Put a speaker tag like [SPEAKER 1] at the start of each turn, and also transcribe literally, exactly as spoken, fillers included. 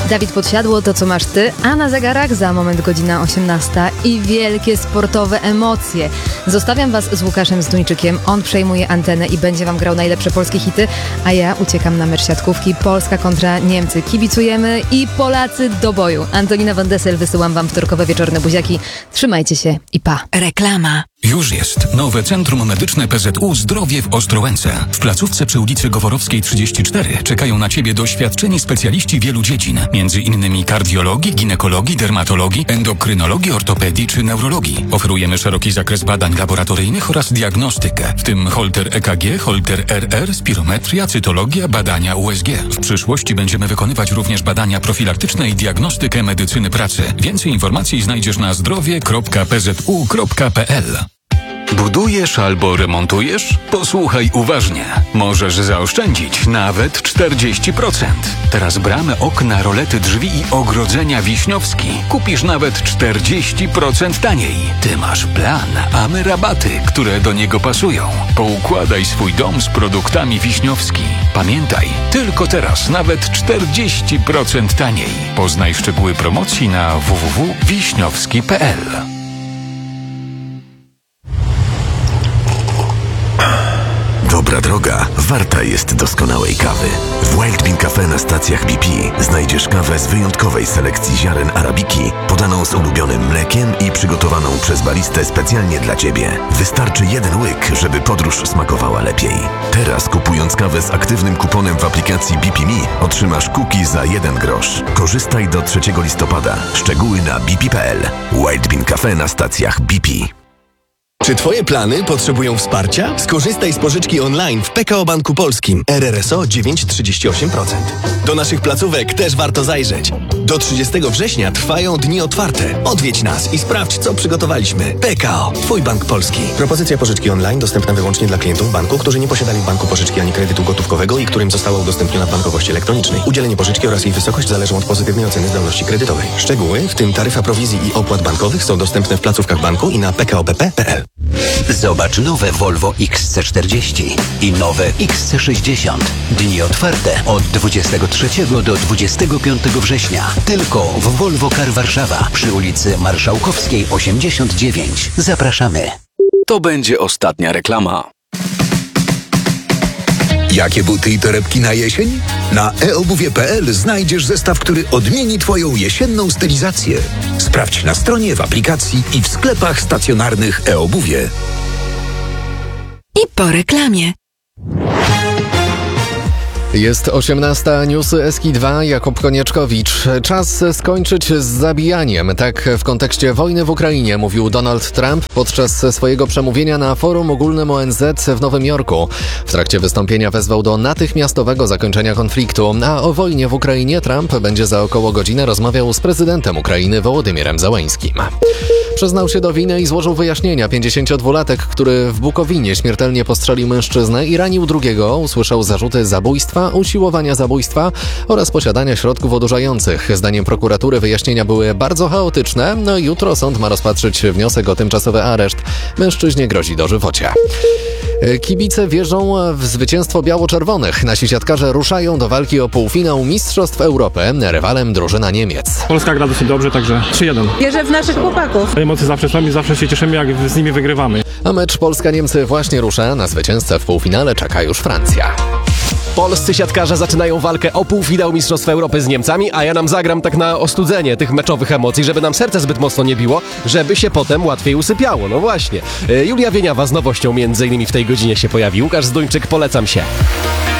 [SPEAKER 1] Dawid Podsiadło, to co masz ty, a na zegarach za moment godzina osiemnasta i wielkie sportowe emocje. Zostawiam was z Łukaszem Zduńczykiem, on przejmuje antenę i będzie wam grał najlepsze polskie hity, a ja uciekam na mecz siatkówki Polska kontra Niemcy. Kibicujemy i Polacy do boju. Antonina Van Dessel, wysyłam wam wtorkowe wieczorne buziaki. Trzymajcie się i pa.
[SPEAKER 2] Reklama.
[SPEAKER 3] Już jest nowe Centrum Medyczne P Z U Zdrowie w Ostrołęce. W placówce przy ulicy Goworowskiej trzydzieści cztery czekają na Ciebie doświadczeni specjaliści wielu dziedzin, między innymi kardiologii, ginekologii, dermatologii, endokrynologii, ortopedii czy neurologii. Oferujemy szeroki zakres badań laboratoryjnych oraz diagnostykę, w tym holter E K G, holter R R, spirometria, cytologia, badania U S G. W przyszłości będziemy wykonywać również badania profilaktyczne i diagnostykę medycyny pracy. Więcej informacji znajdziesz na zdrowie kropka p z u kropka p l. Budujesz albo remontujesz? Posłuchaj uważnie. Możesz zaoszczędzić nawet czterdzieści procent. Teraz bramy, okna, rolety drzwi i ogrodzenia Wiśniowski kupisz nawet czterdzieści procent taniej. Ty masz plan, a my rabaty, które do niego pasują. Poukładaj swój dom z produktami Wiśniowski. Pamiętaj, tylko teraz nawet czterdzieści procent taniej. Poznaj szczegóły promocji na w w w kropka wiśniowski kropka p l.
[SPEAKER 4] Dobra droga warta jest doskonałej kawy. W Wild Bean Cafe na stacjach B P znajdziesz kawę z wyjątkowej selekcji ziaren arabiki, podaną z ulubionym mlekiem i przygotowaną przez baristę specjalnie dla Ciebie. Wystarczy jeden łyk, żeby podróż smakowała lepiej. Teraz kupując kawę z aktywnym kuponem w aplikacji B P Me otrzymasz cookie za jeden grosz. Korzystaj do trzeciego listopada. Szczegóły na b p kropka p l. Wild Bean Cafe na stacjach B P.
[SPEAKER 5] Czy Twoje plany potrzebują wsparcia? Skorzystaj z pożyczki online w P K O Banku Polskim. R R S O dziewięć przecinek trzydzieści osiem procent. Do naszych placówek też warto zajrzeć. Do trzydziestego września trwają dni otwarte. Odwiedź nas i sprawdź, co przygotowaliśmy. P K O. Twój bank polski. Propozycja pożyczki online dostępna wyłącznie dla klientów banku, którzy nie posiadali w banku pożyczki ani kredytu gotówkowego i którym została udostępniona w bankowości elektronicznej. Udzielenie pożyczki oraz jej wysokość zależą od pozytywnej oceny zdolności kredytowej. Szczegóły, w tym taryfa prowizji i opłat bankowych, są dostępne w placówkach banku i na p k o b p kropka p l.
[SPEAKER 6] Zobacz nowe Volvo X C czterdzieści i nowe X C sześćdziesiąt. Dni otwarte od dwudziestego trzeciego do dwudziestego piątego września. Tylko w Volvo Car Warszawa przy ulicy Marszałkowskiej osiemdziesiąt dziewięć. Zapraszamy.
[SPEAKER 7] To będzie ostatnia reklama.
[SPEAKER 8] Jakie buty i torebki na jesień? Na e obuwie kropka p l znajdziesz zestaw, który odmieni Twoją jesienną stylizację. Sprawdź na stronie, w aplikacji i w sklepach stacjonarnych e-obuwie.
[SPEAKER 2] I po reklamie.
[SPEAKER 9] Jest osiemnasta, newsy S K I dwa, Jakub Konieczkowicz. Czas skończyć z zabijaniem. Tak w kontekście wojny w Ukrainie mówił Donald Trump podczas swojego przemówienia na Forum Ogólnym O N Z w Nowym Jorku. W trakcie wystąpienia wezwał do natychmiastowego zakończenia konfliktu, a o wojnie w Ukrainie Trump będzie za około godzinę rozmawiał z prezydentem Ukrainy Wołodymyrem Zełeńskim. Przyznał się do winy i złożył wyjaśnienia. pięćdziesięciodwulatek, który w Bukowinie śmiertelnie postrzelił mężczyznę i ranił drugiego, usłyszał zarzuty zabójstwa, usiłowania zabójstwa oraz posiadania środków odurzających. Zdaniem prokuratury wyjaśnienia były bardzo chaotyczne. No i jutro sąd ma rozpatrzyć wniosek o tymczasowy areszt. Mężczyźnie grozi dożywocie. Kibice wierzą w zwycięstwo biało-czerwonych. Nasi siatkarze ruszają do walki o półfinał Mistrzostw Europy. Rywalem drużyna Niemiec.
[SPEAKER 10] Polska gra dosyć dobrze, także trzy jeden.
[SPEAKER 11] Wierzę w naszych chłopaków.
[SPEAKER 10] Emocje zawsze są i zawsze się cieszymy, jak z nimi wygrywamy.
[SPEAKER 9] A mecz Polska-Niemcy właśnie rusza. Na zwycięzcę w półfinale czeka już Francja.
[SPEAKER 12] Polscy siatkarze zaczynają walkę o półfinał Mistrzostw Europy z Niemcami, a ja nam zagram tak na ostudzenie tych meczowych emocji, żeby nam serce zbyt mocno nie biło, żeby się potem łatwiej usypiało. No właśnie. Julia Wieniawa z nowością między innymi w tej godzinie się pojawi. Łukasz Zduńczyk, polecam się.